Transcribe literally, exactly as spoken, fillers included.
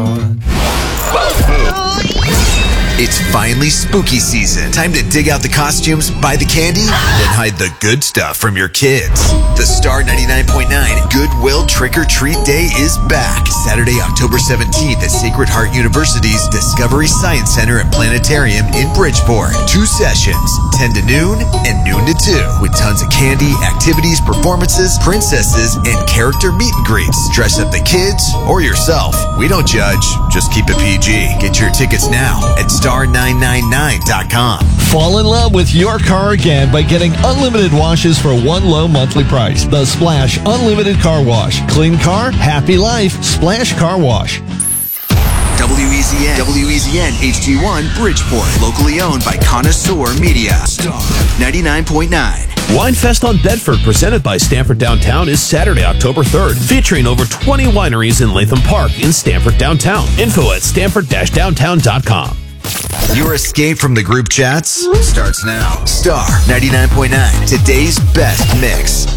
It's finally spooky season. Time to dig out the costumes, buy the candy, then hide the good stuff from your kids. The Star ninety-nine point nine Goodwill Trick or Treat Day is back. Saturday, October seventeenth at Sacred Heart University's Discovery Science Center at Planetarium in Bridgeport. Two sessions, ten to noon and noon to two, with tons of candy, activities, performances, princesses, and character meet and greets. Dress up the kids or yourself. We don't judge, just keep it P G. Get your tickets now at star nine nine nine dot com. Fall in love with your car again by getting unlimited washes for one low monthly price. The Splash Unlimited Car Wash. Clean car, happy life. Splash Car Wash. W E Z N, W E Z N H D one Bridgeport. Locally owned by Connoisseur Media. Star ninety-nine point nine. Winefest on Bedford, presented by Stamford Downtown, is Saturday, October third, featuring over twenty wineries in Latham Park in Stamford Downtown. Info at stamford dash downtown dot com. Your escape from the group chats starts now. Star ninety-nine point nine, today's best mix.